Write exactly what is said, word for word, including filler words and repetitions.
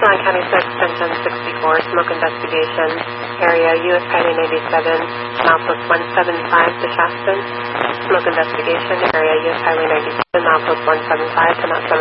Ron County six, Extension sixty-four, smoke investigation, area U S Highway ninety-seven, milepost one seven five to Shaston. Smoke investigation, area U S Highway ninety-seven, milepost one seven five to Mount